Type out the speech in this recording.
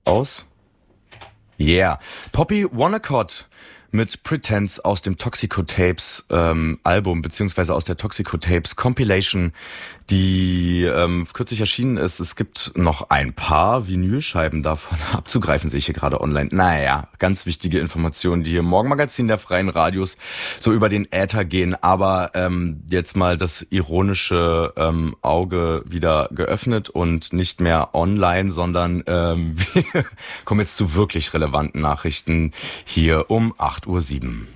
aus. Yeah. Poppy Wonnacott mit Pretense aus dem Toxico Tapes Album, beziehungsweise aus der Toxico Tapes Compilation, die kürzlich erschienen ist. Es gibt noch ein paar Vinylscheiben davon abzugreifen, sehe ich hier gerade online. Naja, ganz wichtige Informationen, die hier im Morgenmagazin der Freien Radios so über den Äther gehen. Aber jetzt mal das ironische Auge wieder geöffnet und nicht mehr online, sondern wir kommen jetzt zu wirklich relevanten Nachrichten hier um 8:07 Uhr.